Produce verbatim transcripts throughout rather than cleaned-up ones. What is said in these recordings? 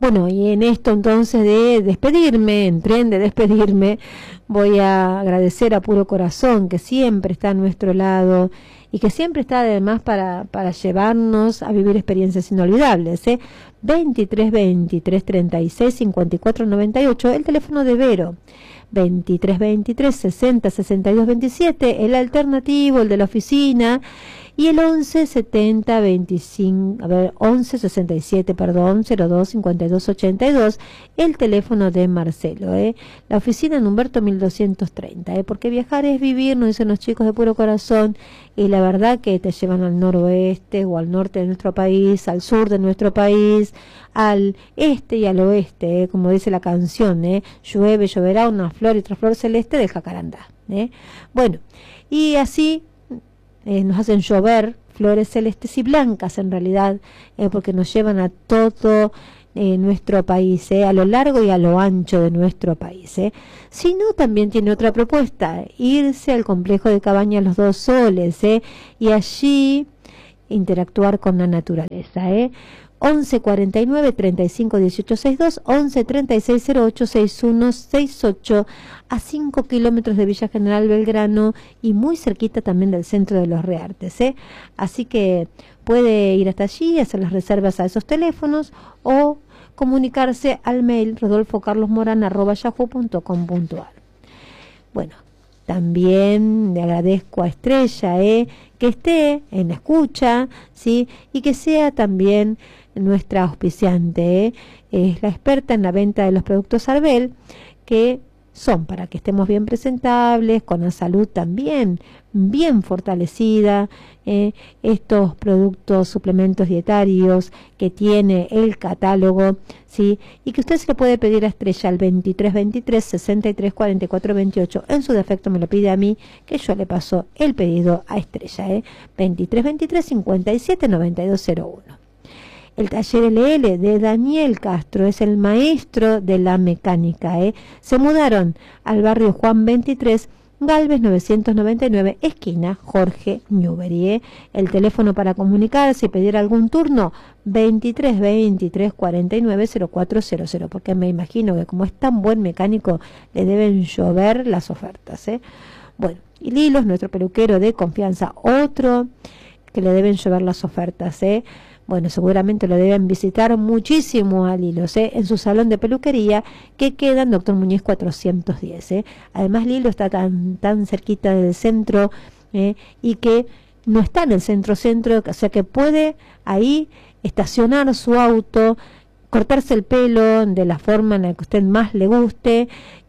Bueno, y en esto entonces de despedirme, en tren de despedirme, voy a agradecer a Puro Corazón, que siempre está a nuestro lado y que siempre está además para, para llevarnos a vivir experiencias inolvidables. ¿eh? veintitrés veintitrés treinta y seis cincuenta y cuatro noventa y ocho, el teléfono de Vero. veintitrés veintitrés sesenta sesenta y dos veintisiete, el alternativo, el de la oficina, y el once setenta veinticinco, a ver, once sesenta y siete, perdón, cero dos cincuenta y dos ochenta y dos, el teléfono de Marcelo, ¿eh? La oficina en Humberto mil doscientos treinta, ¿eh? Porque viajar es vivir, nos dicen los chicos de Puro Corazón, y la verdad que te llevan al noroeste o al norte de nuestro país, al sur de nuestro país, al este y al oeste, ¿eh? Como dice la canción, ¿eh? Llueve, lloverá una flor y otra flor celeste del jacarandá, ¿eh? Bueno, y así Eh, nos hacen llover flores celestes y blancas en realidad, eh, porque nos llevan a todo eh, nuestro país, eh, a lo largo y a lo ancho de nuestro país. Eh. Si no, también tiene otra propuesta, irse al complejo de Cabañas Los Dos Soles, eh, y allí interactuar con la naturaleza. Eh. once cuarenta y nueve treinta y cinco dieciocho sesenta y dos, once treinta y seis cero ocho sesenta y uno sesenta y ocho, a cinco kilómetros de Villa General Belgrano y muy cerquita también del centro de los Reartes, ¿eh? Así que puede ir hasta allí, hacer las reservas a esos teléfonos o comunicarse al mail rodolfo carlos moran arroba yahoo punto com punto a r. Bueno, también le agradezco a Estrella, ¿eh? Que esté en la escucha, ¿sí? Y que sea también nuestra auspiciante, ¿eh? Es la experta en la venta de los productos Arbel, que son para que estemos bien presentables, con la salud también bien fortalecida, eh, estos productos, suplementos dietarios que tiene el catálogo, ¿sí? Y que usted se lo puede pedir a Estrella al veintitrés veintitrés sesenta y tres cuarenta y cuatro veintiocho, en su defecto me lo pide a mí, que yo le paso el pedido a Estrella, ¿eh? veintitrés veintitrés cincuenta y siete noventa y dos cero uno. El taller L L de Daniel Castro es el maestro de la mecánica, ¿eh? Se mudaron al barrio Juan veintitrés, Galvez novecientos noventa y nueve, esquina Jorge Newbery, ¿eh? El teléfono para comunicarse y pedir algún turno, veintitrés veintitrés cuarenta y nueve cero cuatro cero cero, porque me imagino que como es tan buen mecánico, le deben llover las ofertas, ¿eh? Bueno, y Lilo es nuestro peluquero de confianza, otro que le deben llover las ofertas, ¿eh? Bueno, seguramente lo deben visitar muchísimo a Lilo, ¿eh? En su salón de peluquería que queda en Doctor Muñiz cuatrocientos diez. ¿eh? Además, Lilo está tan, tan cerquita del centro, ¿eh? Y que no está en el centro-centro, o sea que puede ahí estacionar su auto, cortarse el pelo de la forma en la que a usted más le guste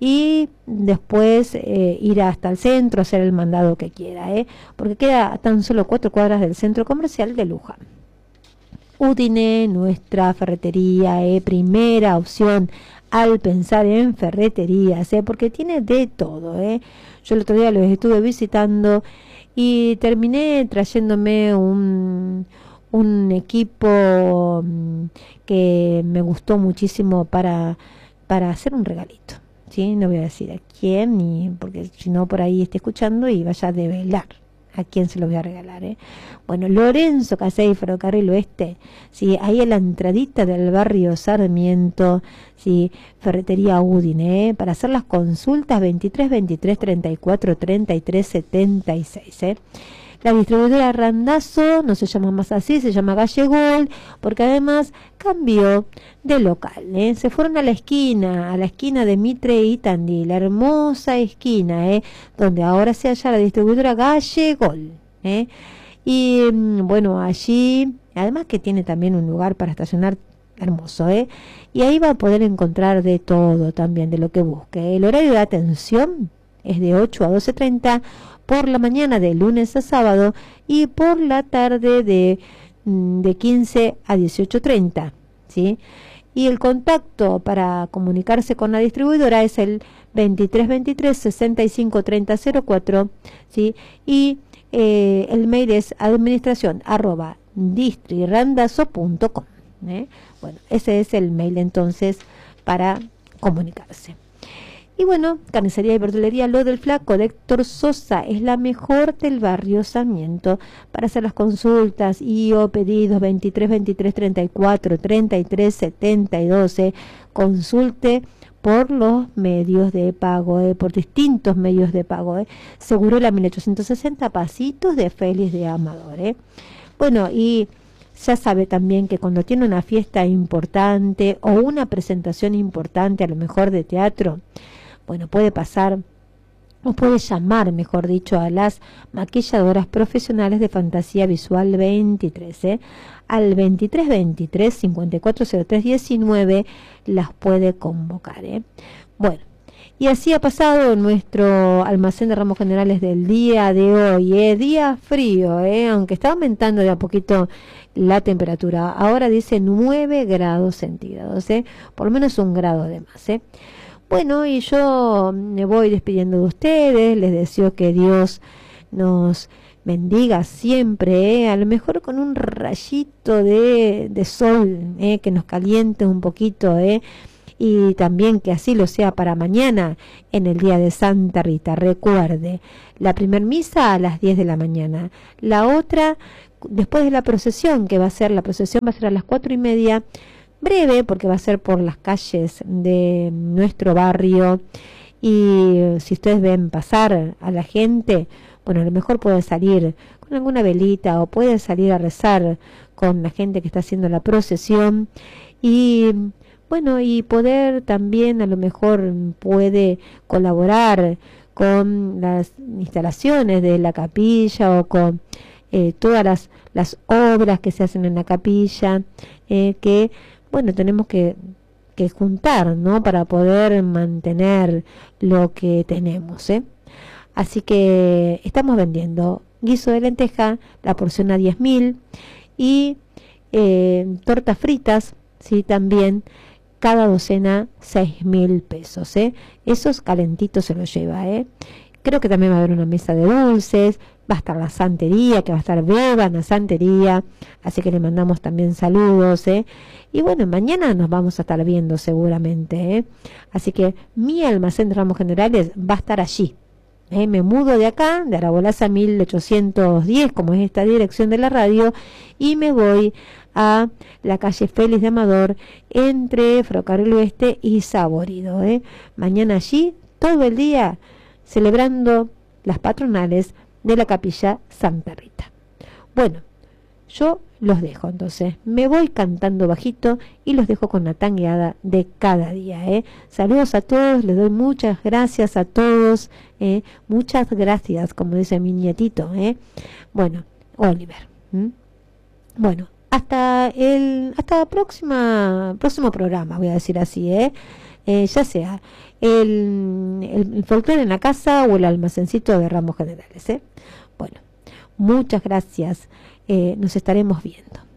y después eh, ir hasta el centro, hacer el mandado que quiera, ¿eh? Porque queda a tan solo cuatro cuadras del centro comercial de Luján. Udine, nuestra ferretería, eh, primera opción al pensar en ferreterías, eh, porque tiene de todo. Eh. Yo el otro día los estuve visitando y terminé trayéndome un, un equipo um, que me gustó muchísimo para, para hacer un regalito. ¿Sí? No voy a decir a quién, ni porque si no por ahí esté escuchando y vaya a develar a quién se lo voy a regalar, ¿eh? Bueno, Lorenzo Casey, Ferrocarril Oeste, sí, ahí en la entradita del barrio Sarmiento, sí, Ferretería Udine, ¿eh? Para hacer las consultas, veintitrés veintitrés treinta y cuatro treinta y tres setenta y seis, ¿eh? La distribuidora Randazzo no se llama más así, se llama Gallegol, porque además cambió de local, ¿eh? Se fueron a la esquina, a la esquina de Mitre y Tandil, la hermosa esquina, ¿eh? Donde ahora se halla la distribuidora Gallegol, ¿eh? Y bueno, allí, además que tiene también un lugar para estacionar hermoso, ¿eh? Y ahí va a poder encontrar de todo también, de lo que busque. El horario de atención es de ocho a doce treinta, por la mañana de lunes a sábado y por la tarde de, de quince a dieciocho treinta, ¿sí? Y el contacto para comunicarse con la distribuidora es el veintitrés veintitrés sesenta y cinco treinta cero cuatro, ¿sí? Y eh, el mail es administración arroba distrirandazo punto com, ¿eh? Bueno, ese es el mail entonces para comunicarse. Y bueno, carnicería y verdulería Lo del Flaco de Héctor Sosa es la mejor del barrio Sarmiento. Para hacer las consultas y o pedidos veintitrés veintitrés treinta y cuatro treinta y tres setenta y dos, eh, consulte por los medios de pago, eh, por distintos medios de pago. Eh. Seguro la mil ochocientos sesenta, Pasitos de Félix de Amador. Eh. Bueno, y ya sabe también que cuando tiene una fiesta importante o una presentación importante, a lo mejor de teatro, bueno, puede pasar, o puede llamar, mejor dicho, a las maquilladoras profesionales de Fantasía Visual veintitrés, ¿eh? Al veintitrés veintitrés cincuenta y cuatro cero tres diecinueve las puede convocar, ¿eh? Bueno, y así ha pasado nuestro almacén de ramos generales del día de hoy, ¿eh? Día frío, ¿eh? Aunque está aumentando de a poquito la temperatura. Ahora dice nueve grados centígrados, ¿eh? Por lo menos un grado de más, ¿eh? Bueno, y yo me voy despidiendo de ustedes, les deseo que Dios nos bendiga siempre, ¿eh? A lo mejor con un rayito de, de sol, ¿eh? Que nos caliente un poquito, ¿eh? Y también que así lo sea para mañana, en el día de Santa Rita. Recuerde, la primer misa a las diez de la mañana, la otra después de la procesión, que va a ser, la procesión va a ser a las cuatro y media, breve, porque va a ser por las calles de nuestro barrio, y si ustedes ven pasar a la gente, bueno, a lo mejor puede salir con alguna velita o puede salir a rezar con la gente que está haciendo la procesión, y bueno, y poder también a lo mejor puede colaborar con las instalaciones de la capilla o con eh, todas las, las obras que se hacen en la capilla, eh, que bueno, tenemos que, que juntar, ¿no? Para poder mantener lo que tenemos, ¿eh? Así que estamos vendiendo guiso de lenteja, la porción a diez mil, y eh, tortas fritas, sí, también, cada docena seis mil pesos, ¿eh? Esos calentitos se los lleva, ¿eh? Creo que también va a haber una mesa de dulces, va a estar la santería, que va a estar Beba en la santería, así que le mandamos también saludos, ¿eh? Y bueno, mañana nos vamos a estar viendo seguramente, ¿eh? Así que mi almacén de ramos generales va a estar allí, ¿eh? Me mudo de acá, de Arabolaza mil ochocientos diez, como es esta dirección de la radio, y me voy a la calle Félix de Amador, entre Ferrocarril Oeste y Saborido, ¿eh? Mañana allí, todo el día, celebrando las patronales de la capilla Santa Rita. Bueno, yo los dejo entonces, me voy cantando bajito y los dejo con la tangueada de cada día, ¿eh? Saludos a todos, les doy muchas gracias a todos, ¿eh? Muchas gracias, como dice mi nietito, ¿eh? Bueno, Oliver, ¿m? Bueno, hasta el hasta próxima próximo programa, voy a decir así, ¿eh? Eh, ya sea el, el, el folclore en la casa o el almacencito de ramos generales, ¿eh? Bueno, muchas gracias, eh, nos estaremos viendo.